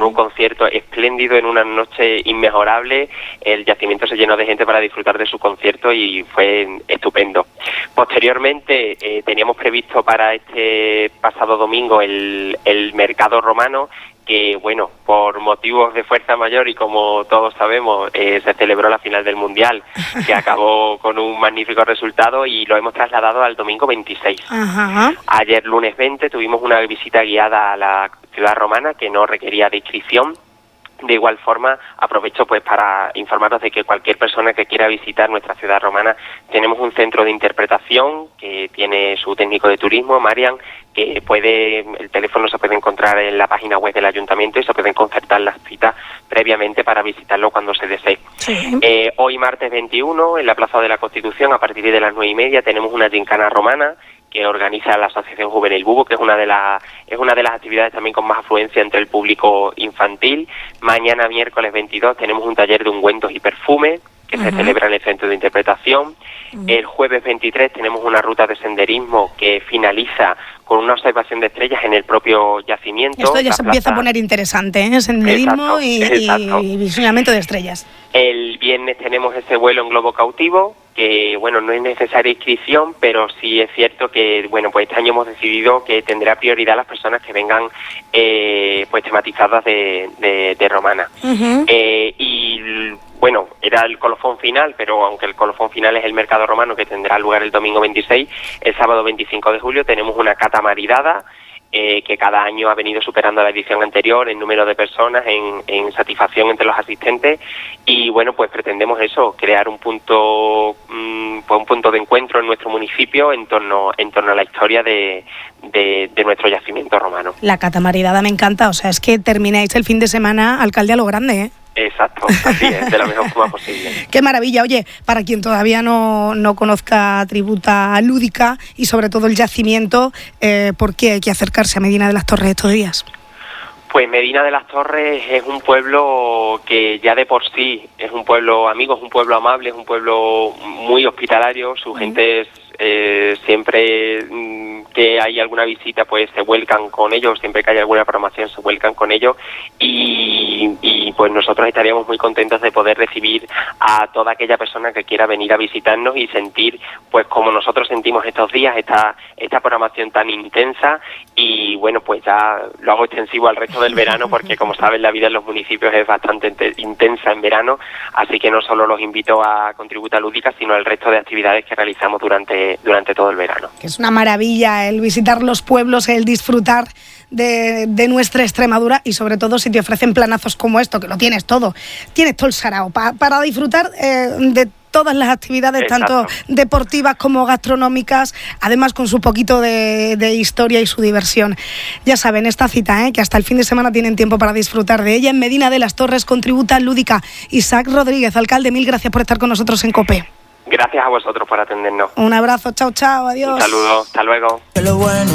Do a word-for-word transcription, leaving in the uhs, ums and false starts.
un concierto espléndido en una noche inmejorable. El yacimiento se llenó de gente para disfrutar de su concierto y fue estupendo. Posteriormente eh, teníamos previsto para este pasado domingo el, el mercado romano, que bueno, por motivos de fuerza mayor y como todos sabemos, eh, se celebró la final del Mundial, que acabó con un magnífico resultado y lo hemos trasladado al domingo veintiséis. Ajá. Ayer lunes veinte tuvimos una visita guiada a la ciudad romana que no requería de inscripción. De igual forma, aprovecho pues para informaros de que cualquier persona que quiera visitar nuestra ciudad romana, tenemos un centro de interpretación que tiene su técnico de turismo, Marian, que puede, el teléfono se puede encontrar en la página web del ayuntamiento y se pueden concertar las citas previamente para visitarlo cuando se desee. Sí. Eh, hoy martes veintiuno, en la Plaza de la Constitución, a partir de las nueve y media, tenemos una gincana romana que organiza la Asociación Juvenil Bugo, que es una de las es una de las actividades también con más afluencia entre el público infantil. Mañana, miércoles veintidós, tenemos un taller de ungüentos y perfumes que uh-huh. se celebra en el Centro de Interpretación. Uh-huh. El jueves veintitrés tenemos una ruta de senderismo que finaliza con una observación de estrellas en el propio yacimiento. Esto ya se plaza... empieza a poner interesante, ¿eh? Senderismo exacto, y, exacto. y visionamiento de estrellas. El viernes tenemos ese vuelo en globo cautivo, que bueno, no es necesaria inscripción, pero sí es cierto que bueno, pues este año hemos decidido que tendrá prioridad las personas que vengan eh, pues tematizadas de, de, de romana. Uh-huh. Eh, y bueno, era el colofón final, pero aunque el colofón final es el mercado romano que tendrá lugar el domingo veintiséis, el sábado veinticinco de julio tenemos una cata maridada eh, que cada año ha venido superando la edición anterior en número de personas, en, en satisfacción entre los asistentes, y bueno, pues pretendemos eso, crear un punto mmm, pues un punto de encuentro en nuestro municipio en torno en torno a la historia de, de, de nuestro yacimiento romano. La cata maridada me encanta, o sea, es que termináis el fin de semana, alcalde, a lo grande, ¿eh? Exacto, así es, de la mejor forma posible. Qué maravilla. Oye, para quien todavía no, no conozca Tributa Lúdica y sobre todo el yacimiento, eh, ¿por qué hay que acercarse a Medina de las Torres estos días? Pues Medina de las Torres es un pueblo que ya de por sí es un pueblo amigo, es un pueblo amable, es un pueblo muy hospitalario, su uh-huh. gente es Eh, siempre mmm, que hay alguna visita pues se vuelcan con ellos, siempre que hay alguna programación se vuelcan con ellos y, y pues nosotros estaríamos muy contentos de poder recibir a toda aquella persona que quiera venir a visitarnos y sentir pues como nosotros sentimos estos días esta, esta programación tan intensa y bueno pues ya lo hago extensivo al resto del verano porque como saben la vida en los municipios es bastante intensa en verano, así que no solo los invito a Contributa Lúdica sino al resto de actividades que realizamos durante durante todo el verano. Que es una maravilla el visitar los pueblos, el disfrutar de, de nuestra Extremadura y sobre todo si te ofrecen planazos como esto, que lo tienes todo, tienes todo el sarao pa, para disfrutar eh, de todas las actividades, exacto, tanto deportivas como gastronómicas, además con su poquito de, de historia y su diversión. Ya saben, esta cita, ¿eh? que hasta el fin de semana tienen tiempo para disfrutar de ella en Medina de las Torres, Contributa Lúdica. Isaac Rodríguez, alcalde, mil gracias por estar con nosotros en COPE. Gracias a vosotros por atendernos. Un abrazo, chao, chao, adiós. Un saludo, hasta luego.